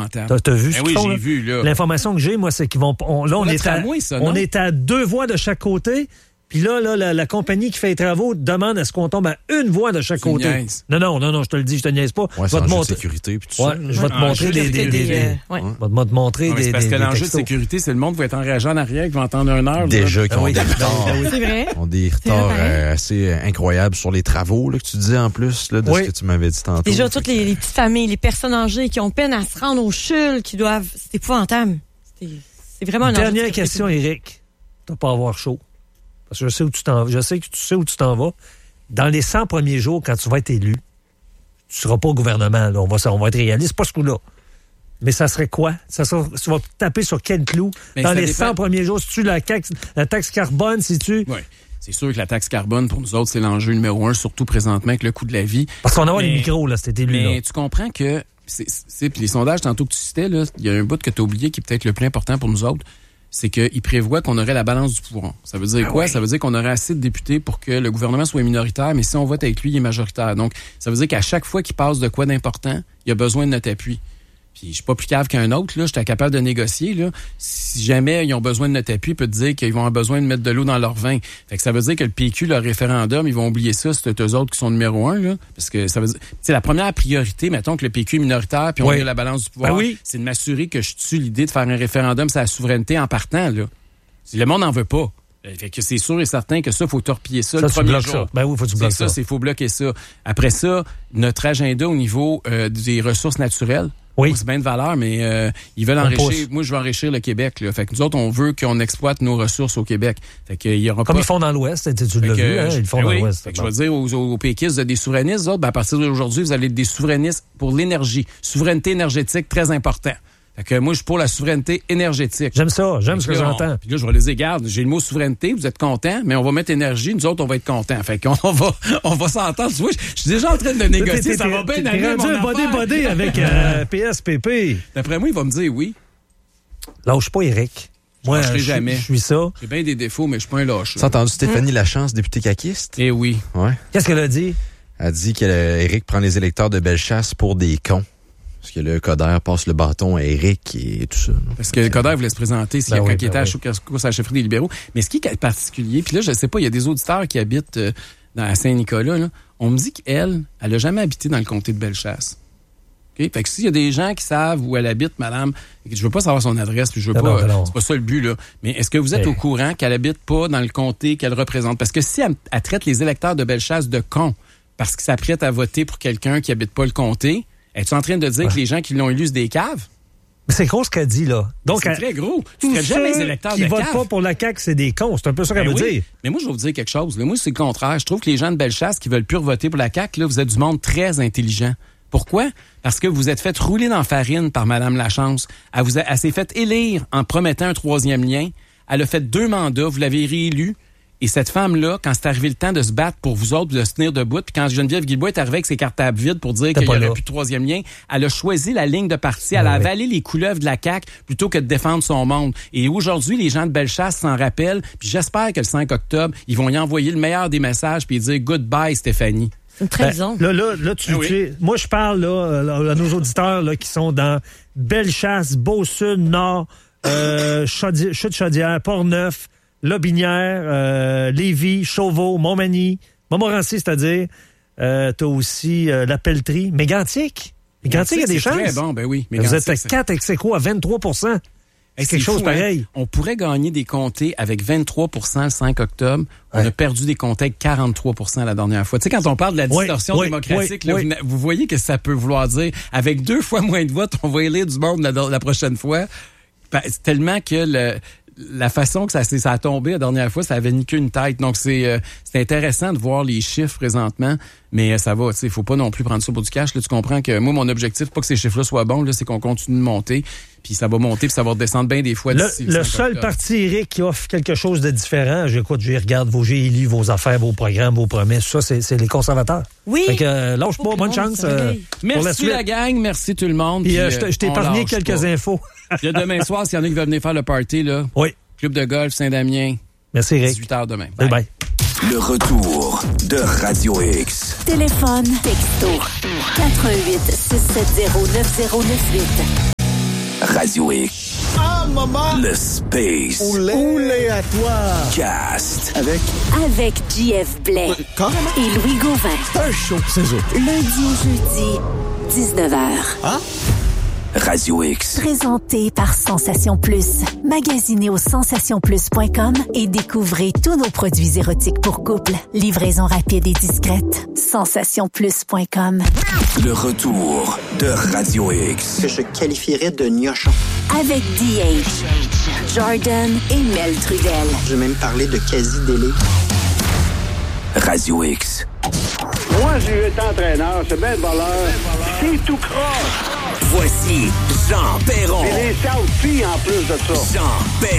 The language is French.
T'as vu ce qu'ils oui, font, j'ai là? vu, là. L'information que j'ai, moi, c'est qu'ils vont... on est à 2 voies de chaque côté. Puis là, la compagnie qui fait les travaux demande à ce qu'on tombe à 1 voie de chaque côté. Non, je te le dis, je te niaise pas. Ouais, je vais te montrer. Sécurité, puis tout ça. Je vais te montrer des. Je vais te montrer des. Parce que l'enjeu de sécurité, c'est le monde va être enragé en arrière, qui va entendre 1 heure. Déjà qu'ils ont des retards. C'est vrai. Ils ont des retards assez incroyables sur les travaux là, que tu disais en plus là, de ce que tu m'avais dit tantôt. Déjà, toutes les petites familles, les personnes âgées qui ont peine à se rendre au CHUL, qui doivent. C'est épouvantable. C'est vraiment un enjeu. Dernière question, Éric. Tu vas pas avoir chaud. Parce que je sais que tu sais où tu t'en vas. Dans les 100 premiers jours, quand tu vas être élu, tu ne seras pas au gouvernement. Là. On va être réaliste, pas ce coup-là. Mais ça serait quoi? Tu vas taper sur quel clou? Dans les 100 premiers jours, si-tu la taxe carbone, si-tu... Oui. C'est sûr que la taxe carbone, pour nous autres, c'est l'enjeu numéro 1, surtout présentement avec le coût de la vie. Parce qu'on a les micros, là, cet élu-là. Mais tu comprends que... Puis les sondages, tantôt que tu citais, il y a un bout que tu as oublié qui est peut-être le plus important pour nous autres. C'est qu'il prévoit qu'on aurait la balance du pouvoir. Ça veut dire quoi? Ça veut dire qu'on aurait assez de députés pour que le gouvernement soit minoritaire, mais si on vote avec lui, il est majoritaire. Donc, ça veut dire qu'à chaque fois qu'il passe de quoi d'important, il a besoin de notre appui. Puis, je suis pas plus cave qu'un autre, là. J'étais capable de négocier, là. Si jamais ils ont besoin de notre appui, il peut te dire qu'ils vont avoir besoin de mettre de l'eau dans leur vin. Fait que ça veut dire que le PQ, le référendum, ils vont oublier ça, c'est eux autres qui sont numéro 1, là. Parce que ça veut dire, la première priorité, mettons que le PQ est minoritaire, puis on a la balance du pouvoir. C'est de m'assurer que je tue l'idée de faire un référendum sur la souveraineté en partant, là. Le monde n'en veut pas. Fait que c'est sûr et certain que ça, il faut torpiller ça le premier jour. Ça. Ben oui, faut que tu bloques ça. Il faut bloquer ça. Après ça, notre agenda au niveau des ressources naturelles, c'est bien de valeur, mais ils veulent enrichir. Moi, je veux enrichir le Québec. Là. Fait que nous autres, on veut qu'on exploite nos ressources au Québec. Fait que, il y aura comme ils font dans l'Ouest, tu l'as vu, hein? Ils font dans l'Ouest. Fait que je vais dire aux péquistes, vous êtes des souverainistes, autres, à partir d'aujourd'hui, vous allez être des souverainistes pour l'énergie. Souveraineté énergétique, très important. Fait que moi, je suis pour la souveraineté énergétique. J'aime ça, ce que j'entends. Puis là, je vais les dire, regarde, j'ai le mot souveraineté, vous êtes contents, mais on va mettre énergie, nous autres, on va être contents. Fait qu'on va s'entendre. Tu vois, je suis déjà en train de négocier, ça va bien aller, mon affaire. Body avec PSPP. D'après moi, il va me dire oui. Lâche pas, Éric. Moi, je jamais. Je suis ça. J'ai bien des défauts, mais je suis pas un lâche. T'as entendu Stéphanie Lachance, députée caquiste? Eh oui. Ouais. Qu'est-ce qu'elle a dit? Elle a dit qu'Éric prend les électeurs de Bellechasse pour des cons. Parce que le Coder passe le bâton à Éric et tout ça. Parce que le Coder voulait se présenter quand il était à la chefferie des libéraux. Mais ce qui est particulier, puis là, je sais pas, il y a des auditeurs qui habitent à Saint-Nicolas. Là. On me dit qu'elle a jamais habité dans le comté de Bellechasse. Okay? Fait que s'il y a des gens qui savent où elle habite, madame, je veux pas savoir son adresse, puis je veux pas. C'est pas ça le but, là. Mais est-ce que vous êtes au courant qu'elle habite pas dans le comté qu'elle représente? Parce que si elle traite les électeurs de Bellechasse de cons parce qu'ils s'apprêtent à voter pour quelqu'un qui habite pas le comté, es-tu en train de dire que les gens qui l'ont élu, c'est des caves? Mais c'est gros ce qu'elle dit, là. Donc, c'est très gros. Tu ne jamais les électeurs qui de votent pas pour la CAQ, c'est des cons. C'est un peu ça qu'elle veut dire. Mais moi, je vais vous dire quelque chose. Moi, c'est le contraire. Je trouve que les gens de Bellechasse qui veulent plus voter pour la CAQ, là, vous êtes du monde très intelligent. Pourquoi? Parce que vous êtes fait rouler dans la farine par Mme Lachance. Elle s'est fait élire en promettant un 3e lien. Elle a fait 2 mandats. Vous l'avez réélue. Et cette femme-là, quand c'est arrivé le temps de se battre pour vous autres, de se tenir debout, puis quand Geneviève Guilbeault est arrivée avec ses cartables vides pour dire qu'il n'y aurait plus de 3e lien, elle a choisi la ligne de parti, elle a avalé les couleuvres de la CAQ plutôt que de défendre son monde. Et aujourd'hui, les gens de Bellechasse s'en rappellent, puis j'espère que le 5 octobre, ils vont y envoyer le meilleur des messages puis dire « Goodbye, Stéphanie ». C'est une trahison. Là, tu moi, je parle là, à nos auditeurs là, qui sont dans Bellechasse, Beau-Sud, Nord, Chute-Chaudière, Port-Neuf, Lobinière, Lévis, Chauveau, Montmagny, Montmorency, c'est-à-dire. T'as aussi la Pelletrie. Mégantic. Mégantic, il y a des chances. Très bon, ben oui. Vous êtes à 4 ex-aequo à 23 %. C'est quelque chose pareil. On pourrait gagner des comtés avec 23 % le 5 octobre. On a perdu des comtés avec 43 % la dernière fois. Tu sais, quand on parle de la distorsion démocratique, là, vous voyez que ça peut vouloir dire avec 2 fois moins de votes, on va élire du monde la prochaine fois. C'est tellement que la façon que ça a tombé la dernière fois, ça avait niqué une tête. Donc, c'est intéressant de voir les chiffres présentement, mais ça va, tu sais, faut pas non plus prendre ça pour du cash. Là, tu comprends que moi, mon objectif, pas que ces chiffres-là soient bons, là, c'est qu'on continue de monter, puis ça va monter, puis ça va redescendre bien des fois. Le seul parti, Éric, qui offre quelque chose de différent, je regarde vos GLI, vos affaires, vos programmes, vos promesses, ça, c'est les conservateurs. Oui. Fait que lâche pas, bonne chance. Merci la gang, merci tout le monde. Puis je t'ai épargné quelques infos. Puis demain soir, s'il y en a qui veulent venir faire le party, là. Oui. Club de golf Saint-Damien. Merci, Éric. 18h demain. Bye bye. Le retour de Radio X. Téléphone, texto, 88 670 9098. Radio X. Ah, maman! Le Space. Oulé à toi! Cast. Avec JF Blais Carrément. et Louis Gauvin. C'est un show, c'est ça. Lundi au jeudi, 19h. Hein? Radio X. Présenté par Sensation Plus. Magasinez au sensationplus.com et découvrez tous nos produits érotiques pour couple. Livraison rapide et discrète. sensationplus.com. Le retour de Radio X. Que je qualifierais de gnochon. Avec DH, Jordan et Mel Trudel. Je vais même parler de quasi-délai. Radio X. Moi, j'ai été entraîneur, c'est bien de valeur. C'est tout croche. Voici Jean Perron. Et les scouts filles en plus de ça. Jean Perron.